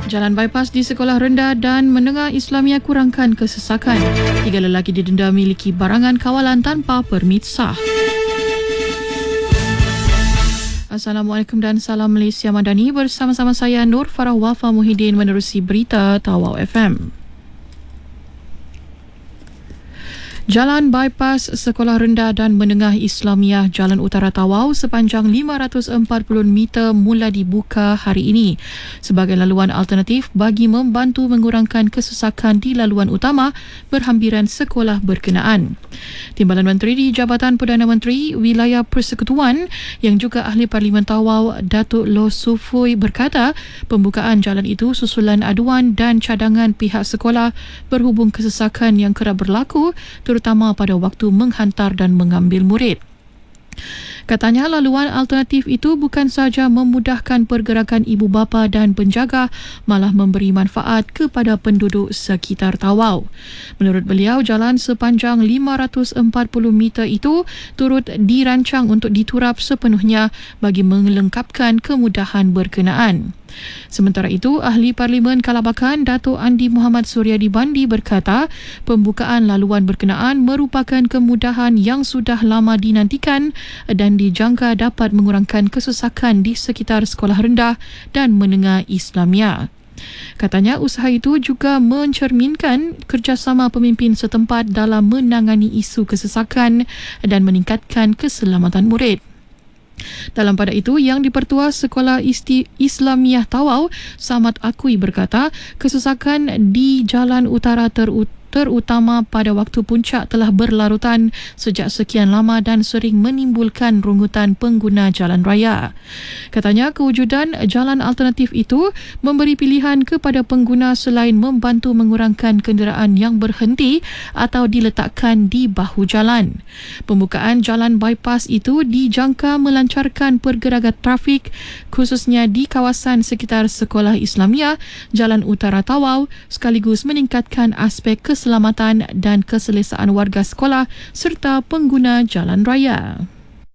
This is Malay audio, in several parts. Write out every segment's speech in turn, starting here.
Jalan bypass di sekolah rendah dan menengah Islamia kurangkan kesesakan. 3 lelaki didenda miliki barangan kawalan tanpa permit sah. Assalamualaikum dan salam Malaysia Madani. Bersama-sama saya Nur Farah Wafa Muhyiddin menerusi berita Tawau FM. Jalan bypass Sekolah Rendah dan Menengah Islamiah Jalan Utara Tawau sepanjang 540 meter mula dibuka hari ini sebagai laluan alternatif bagi membantu mengurangkan kesesakan di laluan utama berhampiran sekolah berkenaan. Timbalan Menteri di Jabatan Perdana Menteri Wilayah Persekutuan yang juga Ahli Parlimen Tawau Datuk Loh Sufui berkata pembukaan jalan itu susulan aduan dan cadangan pihak sekolah berhubung kesesakan yang kerap berlaku terutama pada waktu menghantar dan mengambil murid. Katanya laluan alternatif itu bukan sahaja memudahkan pergerakan ibu bapa dan penjaga, malah memberi manfaat kepada penduduk sekitar Tawau. Menurut beliau, jalan sepanjang 540 meter itu turut dirancang untuk diturap sepenuhnya bagi melengkapkan kemudahan berkenaan. Sementara itu, Ahli Parlimen Kalabakan Datuk Andi Muhammad Suryadi Bandi berkata pembukaan laluan berkenaan merupakan kemudahan yang sudah lama dinantikan dan dijangka dapat mengurangkan kesesakan di sekitar sekolah rendah dan menengah Islamia. Katanya usaha itu juga mencerminkan kerjasama pemimpin setempat dalam menangani isu kesesakan dan meningkatkan keselamatan murid. Dalam pada itu, Yang di-Pertua Sekolah Islamiah Tawau, Samad Akui berkata, kesesakan di Jalan Utara terutama pada waktu puncak telah berlarutan sejak sekian lama dan sering menimbulkan rungutan pengguna jalan raya. Katanya kewujudan jalan alternatif itu memberi pilihan kepada pengguna selain membantu mengurangkan kenderaan yang berhenti atau diletakkan di bahu jalan. Pembukaan jalan bypass itu dijangka melancarkan pergerakan trafik khususnya di kawasan sekitar Sekolah Islamiah Jalan Utara Tawau sekaligus meningkatkan aspek keselamatan dan keselesaan warga sekolah serta pengguna jalan raya.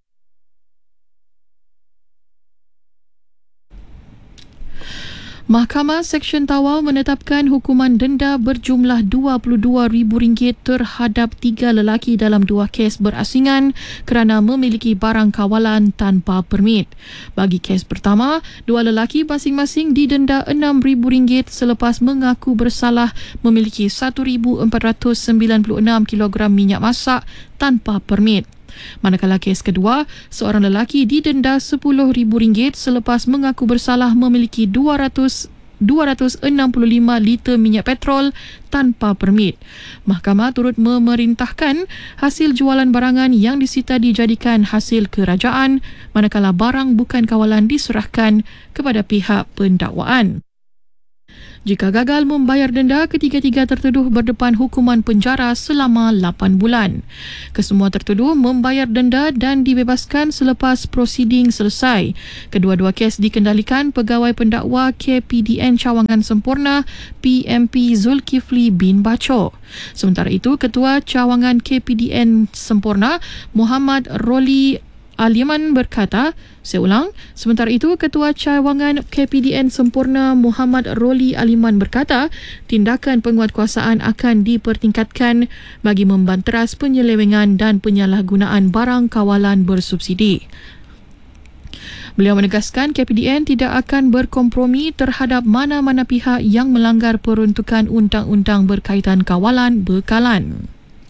Mahkamah Seksyen Tawau menetapkan hukuman denda berjumlah RM22,000 terhadap 3 lelaki dalam 2 kes berasingan kerana memiliki barang kawalan tanpa permit. Bagi kes pertama, 2 lelaki masing-masing didenda RM6,000 selepas mengaku bersalah memiliki 1,496 kilogram minyak masak tanpa permit. Manakala kes kedua, seorang lelaki didenda RM10,000 selepas mengaku bersalah memiliki 265 liter minyak petrol tanpa permit. Mahkamah turut memerintahkan hasil jualan barangan yang disita dijadikan hasil kerajaan, manakala barang bukan kawalan diserahkan kepada pihak pendakwaan. Jika gagal membayar denda, ketiga-tiga tertuduh berdepan hukuman penjara selama 8 bulan. Kesemua tertuduh membayar denda dan dibebaskan selepas prosiding selesai. Kedua-dua kes dikendalikan Pegawai Pendakwa KPDN Cawangan Sempurna PMP Zulkifli bin Baco. Sementara itu, Ketua Cawangan KPDN Sempurna Muhammad Roli Aliman berkata, sementara itu Ketua Cawangan KPDN Sempurna Muhammad Roli Aliman berkata, tindakan penguatkuasaan akan dipertingkatkan bagi membanteras penyelewengan dan penyalahgunaan barang kawalan bersubsidi. Beliau menegaskan KPDN tidak akan berkompromi terhadap mana-mana pihak yang melanggar peruntukan undang-undang berkaitan kawalan bekalan.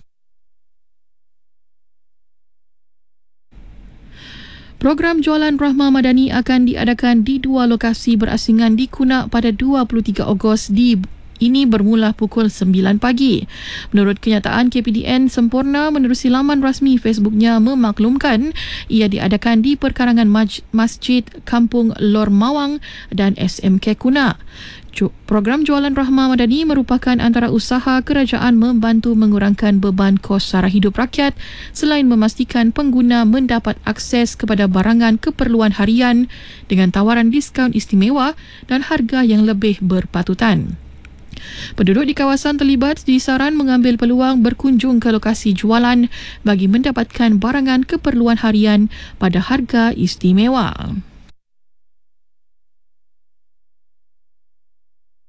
Program Jualan Rahmah Madani akan diadakan di 2 lokasi berasingan di Kunak pada 23 Ogos ini bermula pukul 9 pagi. Menurut kenyataan, KPDN Sempurna menerusi laman rasmi Facebooknya memaklumkan ia diadakan di perkarangan Masjid Kampung Lor Mawang dan SMK Kunak. Program Jualan Rahmah Madani merupakan antara usaha kerajaan membantu mengurangkan beban kos sara hidup rakyat selain memastikan pengguna mendapat akses kepada barangan keperluan harian dengan tawaran diskaun istimewa dan harga yang lebih berpatutan. Penduduk di kawasan terlibat disaran mengambil peluang berkunjung ke lokasi jualan bagi mendapatkan barangan keperluan harian pada harga istimewa.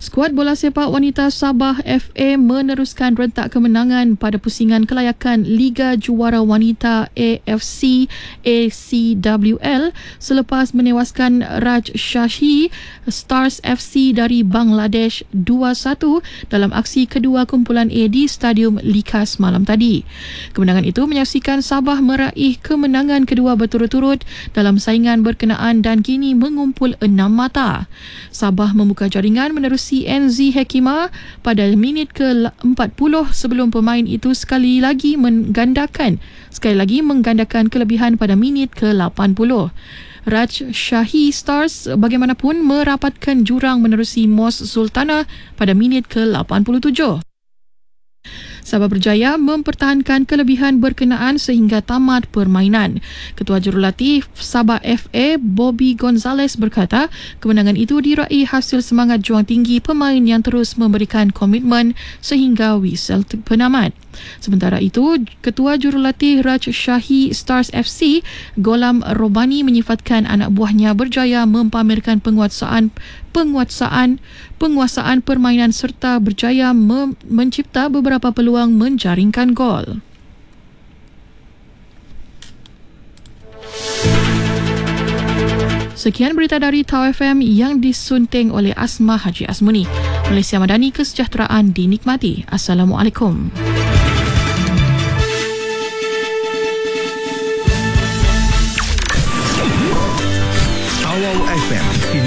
Skuad bola sepak wanita Sabah FA meneruskan rentak kemenangan pada pusingan kelayakan Liga Juara Wanita AFC ACWL selepas menewaskan Rajshahi Stars FC dari Bangladesh 2-1 dalam aksi kedua kumpulan A di Stadium Likas malam tadi. Kemenangan itu menyaksikan Sabah meraih kemenangan kedua berturut-turut dalam saingan berkenaan dan kini mengumpul 6 mata. Sabah membuka jaringan menerusi NZ Hekimah pada minit ke-40 sebelum pemain itu sekali lagi menggandakan kelebihan pada minit ke-80. Rajshahi Stars bagaimanapun merapatkan jurang menerusi Mos Sultana pada minit ke-87. Sabah berjaya mempertahankan kelebihan berkenaan sehingga tamat permainan. Ketua Jurulatih Sabah FA, Bobby Gonzalez berkata, kemenangan itu diraih hasil semangat juang tinggi pemain yang terus memberikan komitmen sehingga whistle penamat. Sementara itu, Ketua Jurulatih Rajshahi Stars FC, Golam Robani menyifatkan anak buahnya berjaya mempamerkan penguasaan permainan serta berjaya mencipta beberapa peluang menjaringkan gol. Sekian berita dari Tau FM yang disunting oleh Asma Haji Asmuni. Malaysia Madani, kesejahteraan dinikmati. Assalamualaikum.